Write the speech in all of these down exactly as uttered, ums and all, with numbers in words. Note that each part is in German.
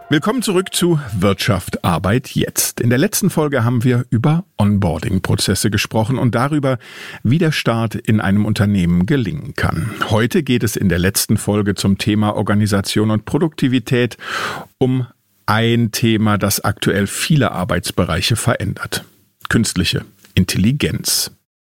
Willkommen zurück zu Wirtschaft, Arbeit, jetzt. In der letzten Folge haben wir über Onboarding-Prozesse gesprochen und darüber, wie der Start in einem Unternehmen gelingen kann. Heute geht es in der letzten Folge zum Thema Organisation und Produktivität um ein Thema, das aktuell viele Arbeitsbereiche verändert: künstliche Intelligenz.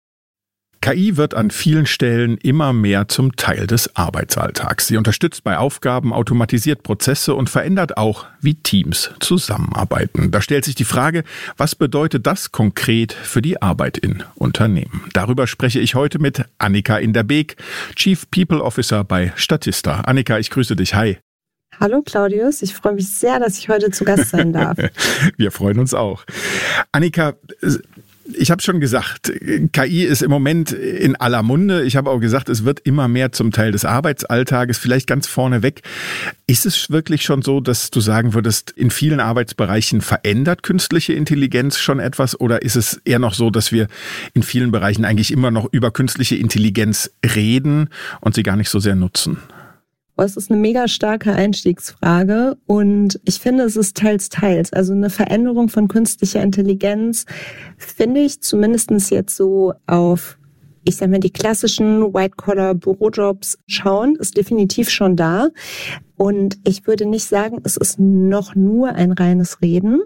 K I wird an vielen Stellen immer mehr zum Teil des Arbeitsalltags. Sie unterstützt bei Aufgaben, automatisiert Prozesse und verändert auch, wie Teams zusammenarbeiten. Da stellt sich die Frage, was bedeutet das konkret für die Arbeit in Unternehmen? Darüber spreche ich heute mit Annika Inderbeek, Chief People Officer bei Statista. Annika, ich grüße dich. Hi. Hallo Claudius, ich freue mich sehr, dass ich heute zu Gast sein darf. Wir freuen uns auch. Annika, ich habe schon gesagt, K I ist im Moment in aller Munde. Ich habe auch gesagt, es wird immer mehr zum Teil des Arbeitsalltages. Vielleicht ganz vorneweg, ist es wirklich schon so, dass du sagen würdest, in vielen Arbeitsbereichen verändert künstliche Intelligenz schon etwas? Oder ist es eher noch so, dass wir in vielen Bereichen eigentlich immer noch über künstliche Intelligenz reden und sie gar nicht so sehr nutzen? Es ist eine mega starke Einstiegsfrage und ich finde, es ist teils, teils. Also eine Veränderung von künstlicher Intelligenz finde ich zumindest jetzt so auf, ich sag mal, die klassischen White-Collar-Bürojobs schauen, ist definitiv schon da. Und ich würde nicht sagen, es ist noch nur ein reines Reden,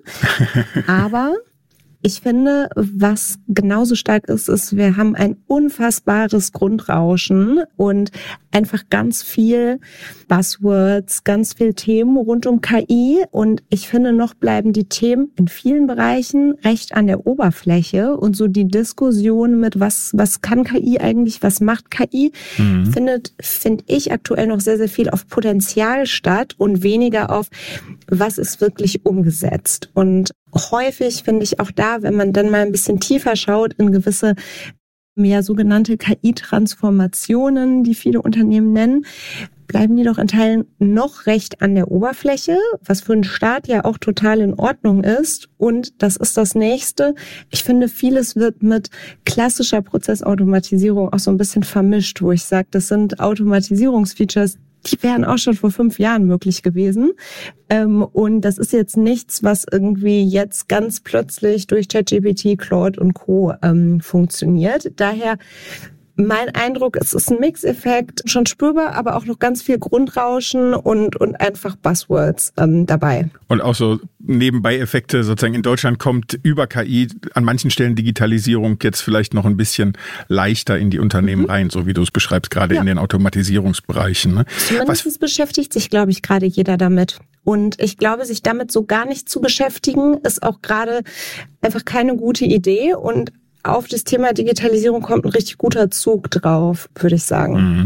aber ich finde, was genauso stark ist, ist, wir haben ein unfassbares Grundrauschen und einfach ganz viel Buzzwords, ganz viel Themen rund um K I. Und ich finde, noch bleiben die Themen in vielen Bereichen recht an der Oberfläche. Und so die Diskussion mit, was, was kann K I eigentlich, was macht K I, mhm. findet, finde ich, aktuell noch sehr, sehr viel auf Potenzial statt und weniger auf, was ist wirklich umgesetzt. Und häufig finde ich auch da, wenn man dann mal ein bisschen tiefer schaut in gewisse mehr sogenannte K I-Transformationen, die viele Unternehmen nennen, bleiben die doch in Teilen noch recht an der Oberfläche, was für einen Start ja auch total in Ordnung ist. Und das ist das Nächste. Ich finde, vieles wird mit klassischer Prozessautomatisierung auch so ein bisschen vermischt, wo ich sage, das sind Automatisierungsfeatures, die wären auch schon vor fünf Jahren möglich gewesen. Ähm, und das ist jetzt nichts, was irgendwie jetzt ganz plötzlich durch ChatGPT, Claude und Co. Ähm, funktioniert. Daher mein Eindruck, es ist ein Mixeffekt, schon spürbar, aber auch noch ganz viel Grundrauschen und und einfach Buzzwords ähm, dabei. Und auch so Nebenbei-Effekte, sozusagen in Deutschland kommt über K I an manchen Stellen Digitalisierung jetzt vielleicht noch ein bisschen leichter in die Unternehmen mhm. rein, so wie du es beschreibst, gerade ja. in den Automatisierungsbereichen. Ne? Zumindest Was, beschäftigt sich, glaube ich, gerade jeder damit. Und ich glaube, sich damit so gar nicht zu beschäftigen, ist auch gerade einfach keine gute Idee. Und auf das Thema Digitalisierung kommt ein richtig guter Zug drauf, würde ich sagen. Mhm.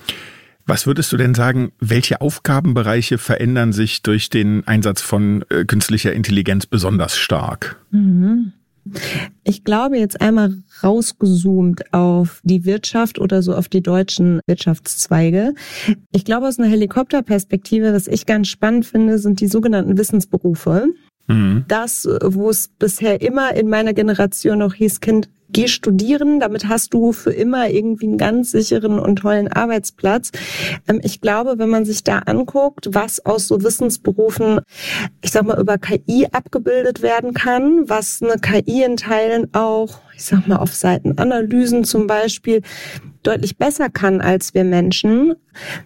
Was würdest du denn sagen, welche Aufgabenbereiche verändern sich durch den Einsatz von äh, künstlicher Intelligenz besonders stark? Mhm. Ich glaube jetzt einmal rausgezoomt auf die Wirtschaft oder so auf die deutschen Wirtschaftszweige. Ich glaube, aus einer Helikopterperspektive, was ich ganz spannend finde, sind die sogenannten Wissensberufe. Mhm. Das, wo es bisher immer in meiner Generation noch hieß, Kind, geh studieren, damit hast du für immer irgendwie einen ganz sicheren und tollen Arbeitsplatz. Ich glaube, wenn man sich da anguckt, was aus so Wissensberufen, ich sag mal, über K I abgebildet werden kann, was eine K I in Teilen auch, ich sag mal, auf Seitenanalysen zum Beispiel deutlich besser kann als wir Menschen,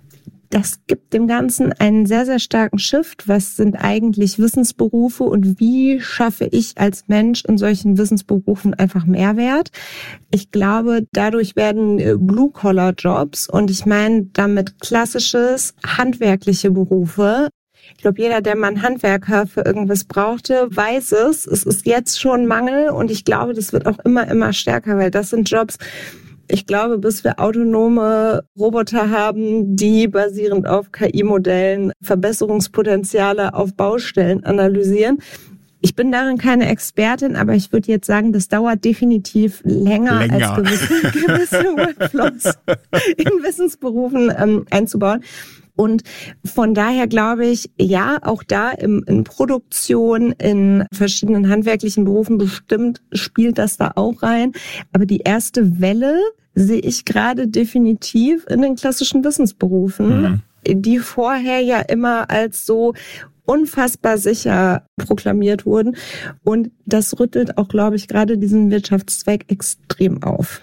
das gibt dem Ganzen einen sehr, sehr starken Shift. Was sind eigentlich Wissensberufe und wie schaffe ich als Mensch in solchen Wissensberufen einfach Mehrwert? Ich glaube, dadurch werden Blue-Collar-Jobs und ich meine damit klassisches, handwerkliche Berufe. Ich glaube, jeder, der mal einen Handwerker für irgendwas brauchte, weiß es. Es ist jetzt schon Mangel und ich glaube, das wird auch immer, immer stärker, weil das sind Jobs, ich glaube, bis wir autonome Roboter haben, die basierend auf K I-Modellen Verbesserungspotenziale auf Baustellen analysieren. Ich bin darin keine Expertin, aber ich würde jetzt sagen, das dauert definitiv länger, länger. als gewisse, gewisse Workflows in Wissensberufen ähm, einzubauen. Und von daher glaube ich, ja, auch da im, in Produktion, in verschiedenen handwerklichen Berufen bestimmt spielt das da auch rein. Aber die erste Welle sehe ich gerade definitiv in den klassischen Wissensberufen, mhm. die vorher ja immer als so unfassbar sicher proklamiert wurden. Und das rüttelt auch, glaube ich, gerade diesen Wirtschaftszweig extrem auf.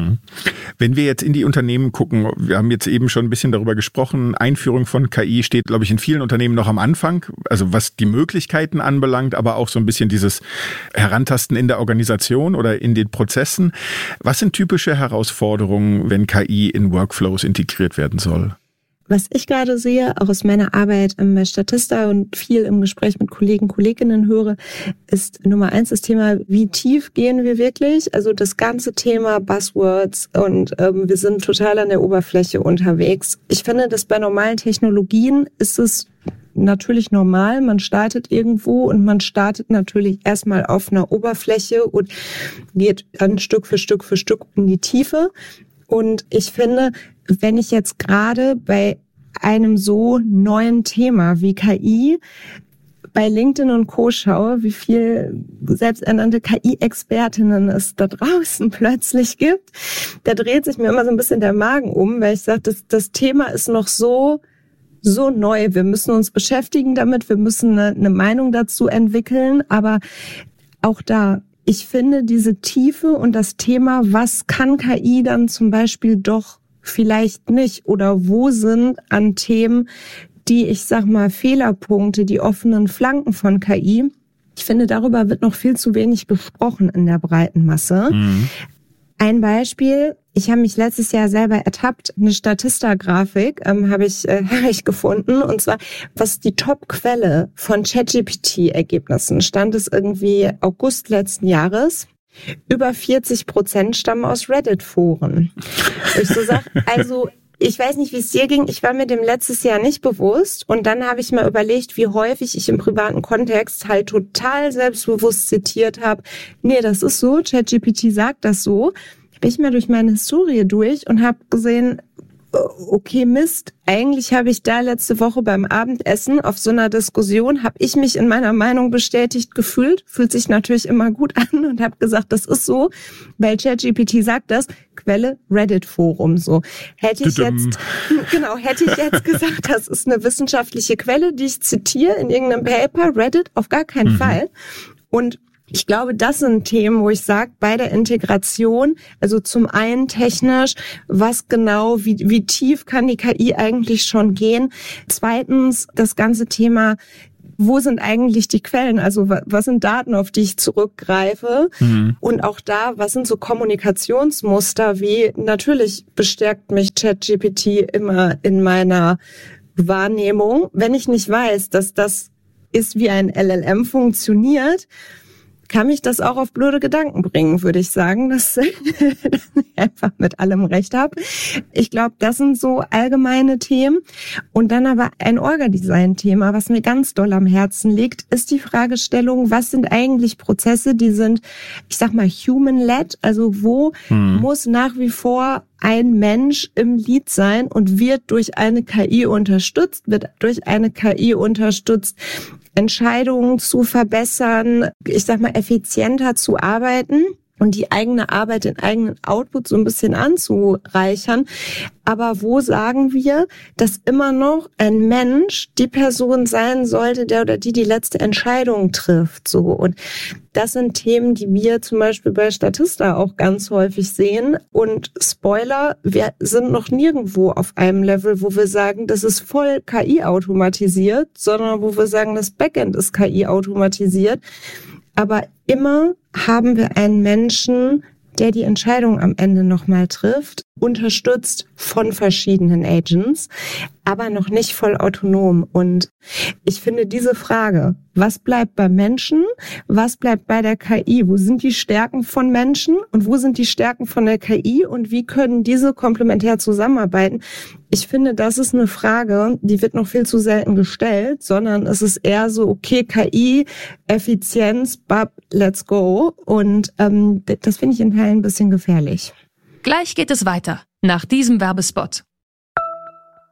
Wenn wir jetzt in die Unternehmen gucken, wir haben jetzt eben schon ein bisschen darüber gesprochen, Einführung von K I steht, glaube ich, in vielen Unternehmen noch am Anfang, also was die Möglichkeiten anbelangt, aber auch so ein bisschen dieses Herantasten in der Organisation oder in den Prozessen. Was sind typische Herausforderungen, wenn K I in Workflows integriert werden soll? Was ich gerade sehe, auch aus meiner Arbeit bei Statista und viel im Gespräch mit Kollegen, Kolleginnen höre, ist Nummer eins das Thema, wie tief gehen wir wirklich? Also das ganze Thema Buzzwords und ähm, wir sind total an der Oberfläche unterwegs. Ich finde, dass bei normalen Technologien ist es natürlich normal. Man startet irgendwo und man startet natürlich erstmal auf einer Oberfläche und geht dann Stück für Stück für Stück in die Tiefe. Und ich finde, wenn ich jetzt gerade bei einem so neuen Thema wie K I bei LinkedIn und Co. schaue, wie viel selbsternannte K I-Expertinnen es da draußen plötzlich gibt, da dreht sich mir immer so ein bisschen der Magen um, weil ich sage, das, das Thema ist noch so so neu. Wir müssen uns beschäftigen damit, wir müssen eine, eine Meinung dazu entwickeln, aber auch da, ich finde diese Tiefe und das Thema, was kann K I dann zum Beispiel doch vielleicht nicht oder wo sind an Themen, die, ich sag mal, Fehlerpunkte, die offenen Flanken von K I. Ich finde, darüber wird noch viel zu wenig gesprochen in der breiten Masse. Mhm. Ein Beispiel, ich habe mich letztes Jahr selber ertappt, eine Statista-Grafik ähm, habe ich, äh, hab ich gefunden, und zwar, was die Top-Quelle von ChatGPT-Ergebnissen stand, es irgendwie August letzten Jahres. Über vierzig Prozent stammen aus Reddit-Foren. Ich so sag, also ich weiß nicht, wie es dir ging. Ich war mir dem letztes Jahr nicht bewusst. Und dann habe ich mal überlegt, wie häufig ich im privaten Kontext halt total selbstbewusst zitiert habe. Nee, das ist so. ChatGPT sagt das so. Bin ich mal durch meine Historie durch und habe gesehen, okay, Mist, eigentlich habe ich da letzte Woche beim Abendessen auf so einer Diskussion, habe ich mich in meiner Meinung bestätigt gefühlt, fühlt sich natürlich immer gut an und habe gesagt, das ist so, weil ChatGPT sagt das, Quelle Reddit-Forum, so. Hätte ich jetzt, genau, hätte ich jetzt gesagt, das ist eine wissenschaftliche Quelle, die ich zitiere in irgendeinem Paper, Reddit, auf gar keinen mhm. Fall. Und ich glaube, das sind Themen, wo ich sage, bei der Integration, also zum einen technisch, was genau, wie, wie tief kann die K I eigentlich schon gehen? Zweitens, das ganze Thema, wo sind eigentlich die Quellen? Also was sind Daten, auf die ich zurückgreife? Mhm. Und auch da, was sind so Kommunikationsmuster, wie natürlich bestärkt mich ChatGPT immer in meiner Wahrnehmung. Wenn ich nicht weiß, dass das ist, wie ein L L M funktioniert, kann mich das auch auf blöde Gedanken bringen, würde ich sagen, dass, dass ich einfach mit allem recht habe. Ich glaube, das sind so allgemeine Themen. Und dann aber ein Orga-Design-Thema, was mir ganz doll am Herzen liegt, ist die Fragestellung, was sind eigentlich Prozesse, die sind, ich sag mal, human-led, also wo hm. muss nach wie vor ein Mensch im Lead sein und wird durch eine K I unterstützt, wird durch eine K I unterstützt, Entscheidungen zu verbessern, ich sag mal, effizienter zu arbeiten und die eigene Arbeit, den eigenen Output so ein bisschen anzureichern. Aber wo sagen wir, dass immer noch ein Mensch die Person sein sollte, der oder die die letzte Entscheidung trifft? So. Und das sind Themen, die wir zum Beispiel bei Statista auch ganz häufig sehen. Und Spoiler, wir sind noch nirgendwo auf einem Level, wo wir sagen, das ist voll K I-automatisiert, sondern wo wir sagen, das Backend ist K I-automatisiert. Aber immer haben wir einen Menschen, der die Entscheidung am Ende nochmal trifft, unterstützt von verschiedenen Agents, aber noch nicht voll autonom. Und ich finde diese Frage, was bleibt beim Menschen, was bleibt bei der K I, wo sind die Stärken von Menschen und wo sind die Stärken von der K I und wie können diese komplementär zusammenarbeiten? Ich finde, das ist eine Frage, die wird noch viel zu selten gestellt, sondern es ist eher so, okay, K I, Effizienz, bab, let's go. Und ähm, das finde ich in Teilen ein bisschen gefährlich. Gleich geht es weiter, nach diesem Werbespot.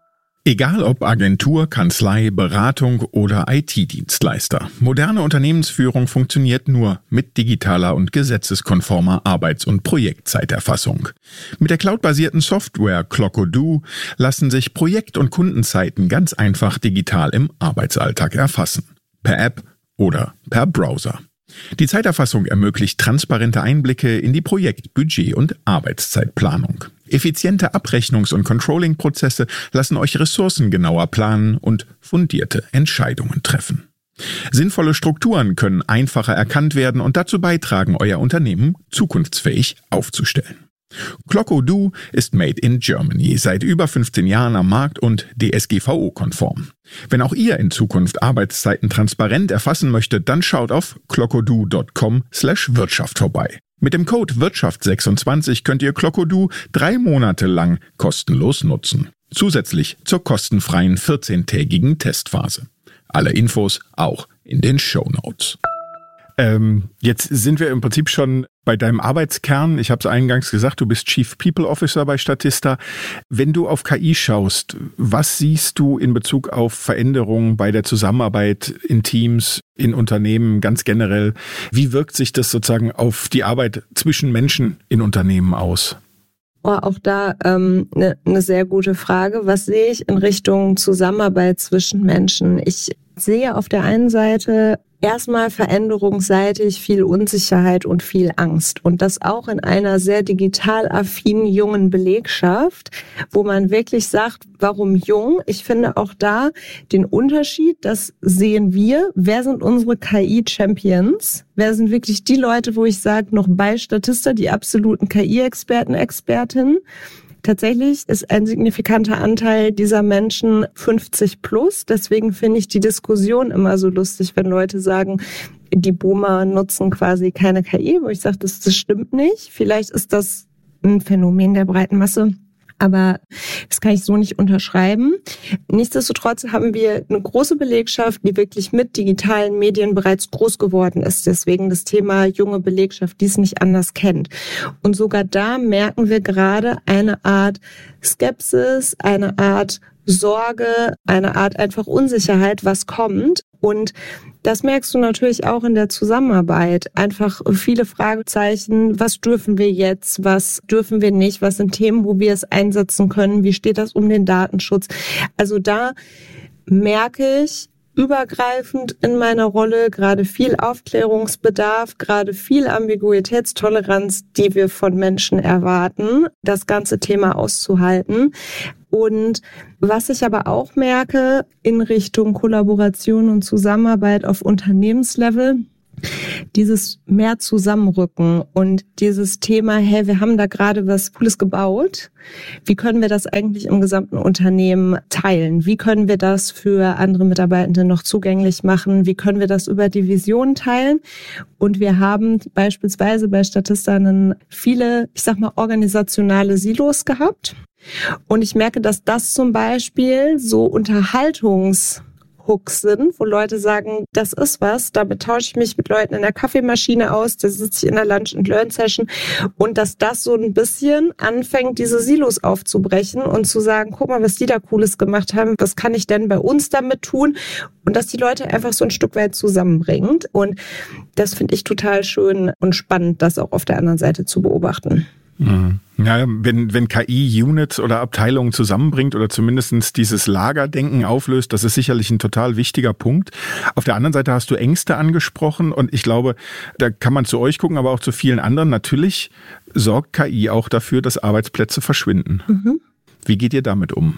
Egal ob Agentur, Kanzlei, Beratung oder I T-Dienstleister. Moderne Unternehmensführung funktioniert nur mit digitaler und gesetzeskonformer Arbeits- und Projektzeiterfassung. Mit der cloudbasierten Software Clock-O-Do lassen sich Projekt- und Kundenzeiten ganz einfach digital im Arbeitsalltag erfassen. Per App oder per Browser. Die Zeiterfassung ermöglicht transparente Einblicke in die Projekt-, Budget- und Arbeitszeitplanung. Effiziente Abrechnungs- und Controlling-Prozesse lassen euch Ressourcen genauer planen und fundierte Entscheidungen treffen. Sinnvolle Strukturen können einfacher erkannt werden und dazu beitragen, euer Unternehmen zukunftsfähig aufzustellen. Clock-O-Do ist made in Germany, seit über fünfzehn Jahren am Markt und D S G V O-konform. Wenn auch ihr in Zukunft Arbeitszeiten transparent erfassen möchtet, dann schaut auf clockodo punkt com slash Wirtschaft vorbei. Mit dem Code Wirtschaft sechsundzwanzig könnt ihr Clock-O-Do drei Monate lang kostenlos nutzen. Zusätzlich zur kostenfreien vierzehntägigen Testphase. Alle Infos auch in den Shownotes. Ähm, jetzt sind wir im Prinzip schon bei deinem Arbeitskern. Ich habe es eingangs gesagt, du bist Chief People Officer bei Statista. Wenn du auf K I schaust, was siehst du in Bezug auf Veränderungen bei der Zusammenarbeit in Teams, in Unternehmen ganz generell? Wie wirkt sich das sozusagen auf die Arbeit zwischen Menschen in Unternehmen aus? Oh, auch da ähm, ne, ne sehr gute Frage. Was sehe ich in Richtung Zusammenarbeit zwischen Menschen? Ich sehe auf der einen Seite erstmal veränderungsseitig viel Unsicherheit und viel Angst. Und das auch in einer sehr digital affinen jungen Belegschaft, wo man wirklich sagt, warum jung? Ich finde auch da den Unterschied, das sehen wir. Wer sind unsere K I-Champions? Wer sind wirklich die Leute, wo ich sage, noch bei Statista, die absoluten K I-Experten, Expertinnen? Tatsächlich ist ein signifikanter Anteil dieser Menschen fünfzig plus. Deswegen finde ich die Diskussion immer so lustig, wenn Leute sagen, die Boomer nutzen quasi keine K I, wo ich sage, das, das stimmt nicht. Vielleicht ist das ein Phänomen der breiten Masse. Aber das kann ich so nicht unterschreiben. Nichtsdestotrotz haben wir eine große Belegschaft, die wirklich mit digitalen Medien bereits groß geworden ist. Deswegen das Thema junge Belegschaft, die es nicht anders kennt. Und sogar da merken wir gerade eine Art Skepsis, eine Art Sorge, eine Art einfach Unsicherheit, was kommt. Und das merkst du natürlich auch in der Zusammenarbeit. Einfach viele Fragezeichen. Was dürfen wir jetzt? Was dürfen wir nicht? Was sind Themen, wo wir es einsetzen können? Wie steht das um den Datenschutz? Also da merke ich übergreifend in meiner Rolle gerade viel Aufklärungsbedarf, gerade viel Ambiguitätstoleranz, die wir von Menschen erwarten, das ganze Thema auszuhalten. Und was ich aber auch merke in Richtung Kollaboration und Zusammenarbeit auf Unternehmenslevel, dieses mehr Zusammenrücken und dieses Thema, hey, wir haben da gerade was Cooles gebaut. Wie können wir das eigentlich im gesamten Unternehmen teilen? Wie können wir das für andere Mitarbeitende noch zugänglich machen? Wie können wir das über die Vision teilen? Und wir haben beispielsweise bei Statista viele, ich sag mal, organisationale Silos gehabt. Und ich merke, dass das zum Beispiel so Unterhaltungs Hooks sind, wo Leute sagen, das ist was, damit tausche ich mich mit Leuten in der Kaffeemaschine aus, da sitze ich in der Lunch-and-Learn-Session und dass das so ein bisschen anfängt, diese Silos aufzubrechen und zu sagen, guck mal, was die da Cooles gemacht haben, was kann ich denn bei uns damit tun und dass die Leute einfach so ein Stück weit zusammenbringt und das finde ich total schön und spannend, das auch auf der anderen Seite zu beobachten. Mhm. Ja, wenn, wenn K I Units oder Abteilungen zusammenbringt oder zumindest dieses Lagerdenken auflöst, das ist sicherlich ein total wichtiger Punkt. Auf der anderen Seite hast du Ängste angesprochen und ich glaube, da kann man zu euch gucken, aber auch zu vielen anderen. Natürlich sorgt K I auch dafür, dass Arbeitsplätze verschwinden. Mhm. Wie geht ihr damit um?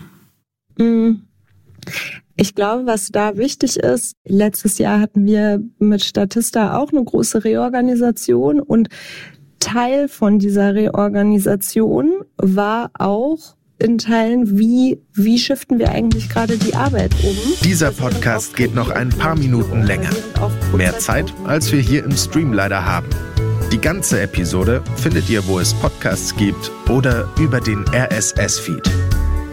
Ich glaube, was da wichtig ist, letztes Jahr hatten wir mit Statista auch eine große Reorganisation und Teil von dieser Reorganisation war auch in Teilen, wie, wie shiften wir eigentlich gerade die Arbeit um. Dieser Podcast geht noch ein paar Minuten länger. Mehr Zeit, als wir hier im Stream leider haben. Die ganze Episode findet ihr, wo es Podcasts gibt oder über den R S S-Feed.